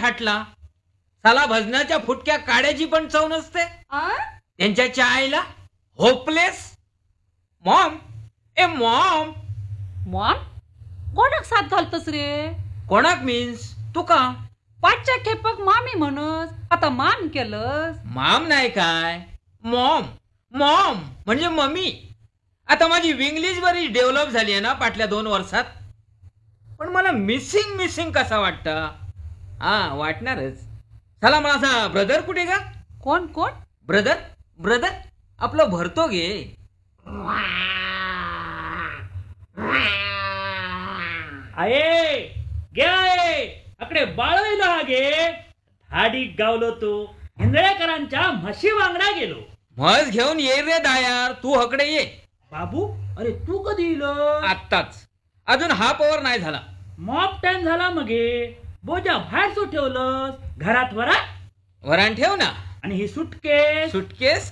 हाटला. साला भजनाच्या फुटक्या काड्याची पण चव नसते त्यांच्या आईला. होपलेस. मॉम, ए मॉम. मॉम कोणाक साथ घालतस रे? कोणाक मीन्स तू का? पाचच्या खेपक मामी म्हणस, आता माम केलंस. माम नाही काय, मॉम. मॉम म्हणजे मम्मी. आता माझी इंग्लिश बरी डेव्हलप झाली आहे ना पाटल्या 2 वर्षात. पण मला मिसिंग कसा वाटतं. हा वाटणारच. चला माझा ब्रदर कुठे का? कोण कोण? ब्रदर आपलं भरतो गे. आहे गे आहे अकडे बाळवला गे. धाडी गावलो तो हिंदळेकरांच्या म्हशी वांगडा गेलो. म्हस घेऊन ये रे दायार. तू हकडे ये. बाबू अरे तू कधी इलो? आत्ताच. अजून हाफ अवर नाही झाला. मॉप टाइम झाला मगे. बोजा बाहेर सो ठेवलंस घरात वरान ठेव ना. आणि ही सुटकेस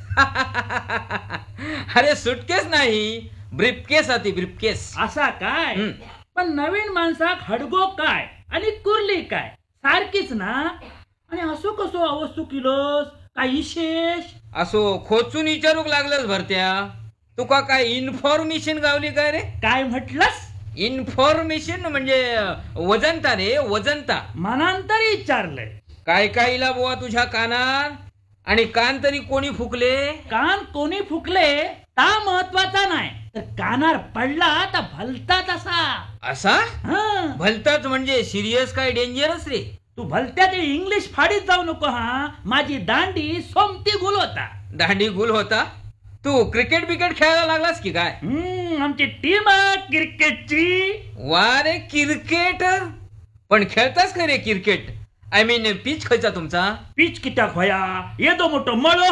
अरे सुटकेस नाही, ब्रीफकेस होती. ब्रीफकेस असा काय? पण नवीन माणसाक हडगो काय आणि कुर्ली काय सारखीच ना. आणि असो कसो अवस्तू किलोस काय विशेष? असो खोचून विचारूक लागलंच भरत्या. तुका काय इन्फॉर्मेशन गावली काय रे? काय म्हटलंस? इन्फॉर्मेशन म्हणजे वजनता रे, वजनता. मनांतरी विचारलंय. काय कायला बुवा तुझ्या कानात. आणि कान तरी कोणी फुकले? कान कोणी फुकले ता महत्वाचा नाही, तर कानार पडला तर भलताच असा. भलताच म्हणजे सिरियस काय डेंजरस रे? तू भलत्या ते इंग्लिश फाडीत जाऊ नको. हा माझी दांडी सोमती गुल होता. दांडी गुल होता? तू क्रिकेट बिकेट खेळायला लागलास की काय? आमची टीम आहे क्रिकेटची. वा रे क्रिकेटर. पण खेळतास का रे क्रिकेट? आय मीन पिच खायचा तुमचा? पिच कित्याक होया? येतो मोठो मळो.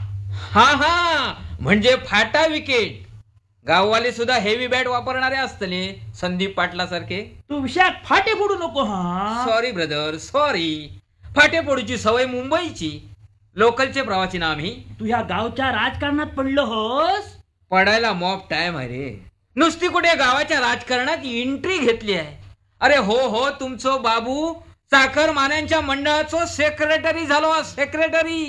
हा म्हणजे फाटा विकेट. गाववाले सुद्धा हेवी बॅट वापरणारे असतले संदीप पाटला सारखे. तू विषयात फाटे फोडू नको. हा सॉरी ब्रदर सॉरी. फाटे फोडूची सवय मुंबईची. लोकलचे प्रवासी ना आम्ही. तू ह्या गावच्या राजकारणात पडलो होस? पडायला मॉप टाइम आहे रे. नुसती कुठे गावाच्या राजकारणात एंट्री घेतली आहे. अरे हो तुमचं बाबू चाकरमान्यांच्या मंडळाचं सेक्रेटरी झालो. सेक्रेटरी.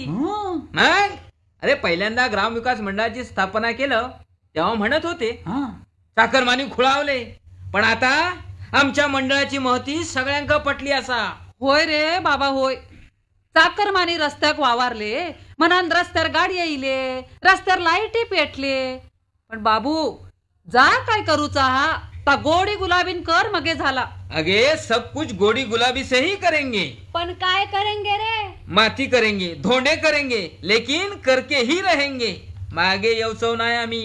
अरे पहिल्यांदा ग्रामविकास मंडळाची स्थापना केलं तेव्हा म्हणत होते चाकरमानी खुळावले. पण आता आमच्या मंडळाची महती सगळ्यांका पटली असा. होय रे बाबा होय. चाकरमानी रस्त्याक वावरले, मनान रस्त्यावर गाडी येईले, रस्त्यावर लाईटी पेटले. पण बाबू जा काय करूचा हा ता गोडी गुलाबीन कर मगे झाला. अगे सब कुछ गोडी गुलाबी से ही करेंगे. पण काय करेंगे रे? माती करेंगे, धोंडे करेंगे, लेकिन करके ही रहेंगे. मागे येऊचव नाही आम्ही.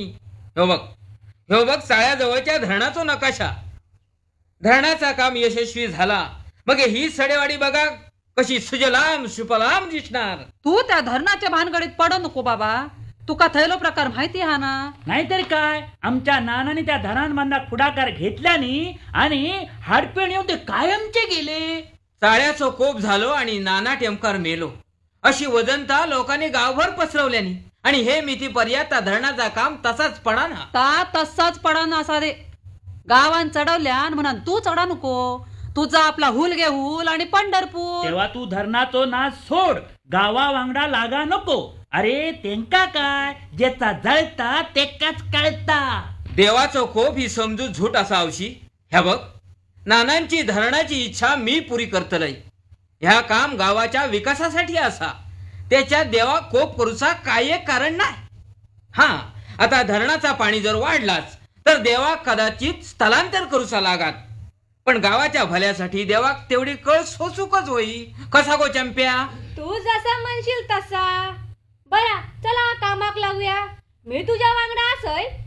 हो बघ चाळ्याजवळच्या धरणाचा नकाशा. धरणाचा काम यशस्वी झाला मग ही सडेवाडी बघा कशी सुजलाम सुफलाम दिसणार. तू त्या धरणाच्या भानगडीत पडू नको बाबा. तुका थैलो प्रकार माहिती हा ना? नाहीतरी काय. आमच्या नानाने त्या धनांमधला पुढाकार घेतल्यानी आणि हाडपेण येऊन ते कायमचे गेले. चाळ्याचं कोप झालो आणि नाना टेमकार मेलो अशी वदंता लोकांनी गावभर पसरवल्यानी. आणि हे मिती पर्यंत धरणाचा काम तसाच पडा ना. तसाच पडा ना असा रे. गावान चढवल्यान म्हणून तू चढा नको. तुझा आपला हुल घे हुल आणि पंढरपूर. तेव्हा तू धरणाचो नाच सोड. गावा वांगडा लागा नको. अरे तेंका काय जेचा जळता तेकाच कळता. देवाचं कोप ही समजू झूट असा आवशी. ह्या बघ नानांची धरणाची इच्छा मी पुरी करतलय. ह्या काम गावाच्या विकासासाठी असा. त्याच्यात देवा कोप करूचा काय एक कारण नाही. हा आता धरणाचा पाणी जर वाढलाच तर देवा कदाचित स्थलांतर करूचा लागात. पण गावाच्या भल्यासाठी देवा तेवढी कळ सोसूकच होई. कसा गो चंप्या? तू जसा म्हणशील तसा. बरा चला कामाक लागूया. मी तुझ्या वांगडा असय